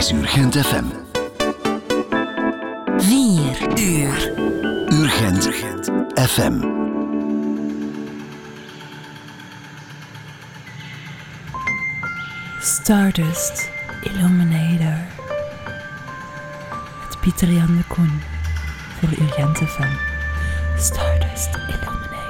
is Urgent FM. 4 uur. Urgent FM. Stardust Illuminator. Met Pieter Jan de Koen voor Urgent FM. Stardust Illuminator.